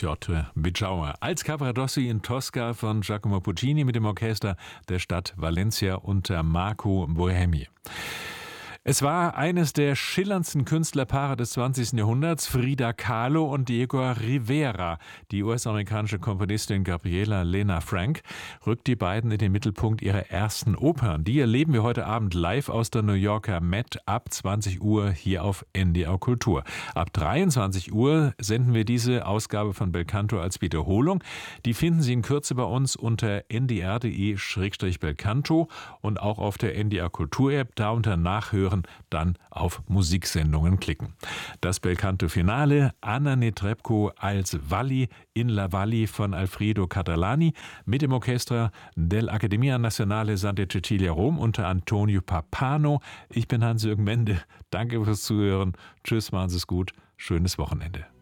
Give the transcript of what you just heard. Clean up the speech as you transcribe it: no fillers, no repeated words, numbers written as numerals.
Piotr Bitschauer als Cavaradossi in Tosca von Giacomo Puccini mit dem Orchester der Stadt Valencia unter Marco Bohemi. Es war eines der schillerndsten Künstlerpaare des 20. Jahrhunderts, Frida Kahlo und Diego Rivera. Die US-amerikanische Komponistin Gabriela Lena Frank rückt die beiden in den Mittelpunkt ihrer ersten Opern. Die erleben wir heute Abend live aus der New Yorker Met ab 20 Uhr hier auf NDR Kultur. Ab 23 Uhr senden wir diese Ausgabe von Belcanto als Wiederholung. Die finden Sie in Kürze bei uns unter ndr.de/Belcanto und auch auf der NDR Kultur-App. Da unter Nachhören dann auf Musiksendungen klicken. Das Belcanto Finale, Anna Netrebko als Valli in La Valli von Alfredo Catalani mit dem Orchester dell'Accademia Nazionale Santa Cecilia Rom unter Antonio Papano. Ich bin Hans-Jürgen Mende. Danke fürs Zuhören. Tschüss, machen Sie es gut. Schönes Wochenende.